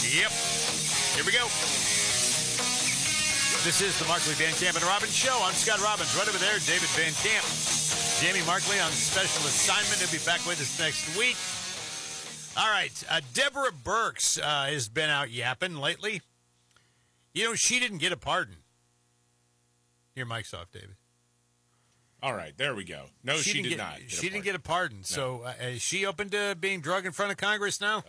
Yep. Here we go. This is the Markley, Van Camp, and Robbins Show. I'm Scott Robbins. Right over there, David Van Camp. Jamie Markley on special assignment. He'll be back with us next week. All right. Deborah Birx has been out yapping lately. You know, she didn't get a pardon. Your mic's off, David. All right, there we go. No, she did not. She didn't get a pardon. No. So is she open to being drug in front of Congress now?